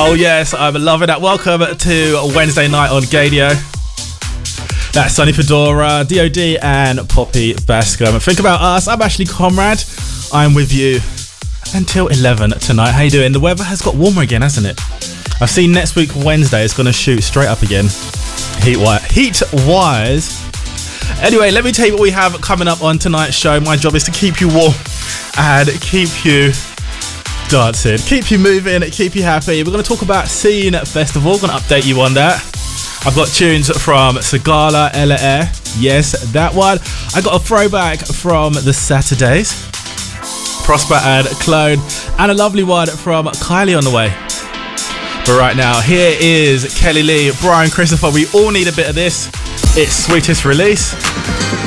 Oh yes, I'm loving that. Welcome to Wednesday night on Gadio. That's Sonny Fedora, DOD and Poppy Bascom. Think about us. I'm Ashley Conrad. I'm with you until 11 tonight. How you doing? The weather has got warmer again, hasn't it? I've seen next week Wednesday it's going to shoot straight up again. Heat-wise. Anyway, let me tell you what we have coming up on tonight's show. My job is to keep you warm and keep you dancing, keep you moving, keep you happy. We're going to talk about Scene Festival. I'm going to update you on that. I've got tunes from Sigala, LA, yes, that one. I got a throwback from the Saturdays, Prosper and Clone, and a lovely one from Kylie on the way. But right now, here is Kelly Lee, Brian Christopher. We all need a bit of this. It's Sweetest Release.